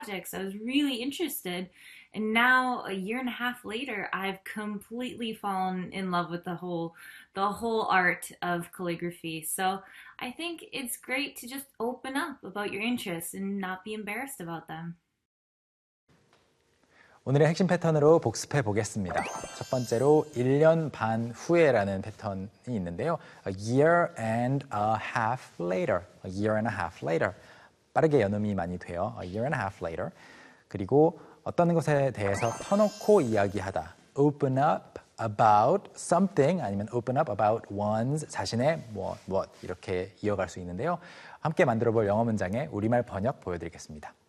projects. I was really interested. And now a year and a half later, I've completely fallen in love with the whole art of calligraphy. So I think it's great to just open up about your interests and not be embarrassed about them. 오늘의 핵심 패턴으로 복습해 보겠습니다. 첫 번째로 1년 반 후에라는 패턴이 있는데요. A year and a half later. A year and a half later. 빠르게 연음이 많이 돼요. A year and a half later. 그리고 어떤 것에 대해서 터놓고 이야기하다. Open up about something 아니면 open up about one's 자신의 무엇 이렇게 이어갈 수 있는데요. 함께 만들어 볼 영어 문장의 우리말 번역 보여드리겠습니다.